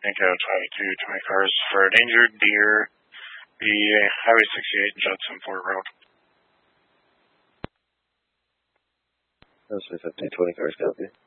Echo 22, 20 cars for an injured deer, the Highway 68 Judson Fort Road. That's 50, 20 cars, copy.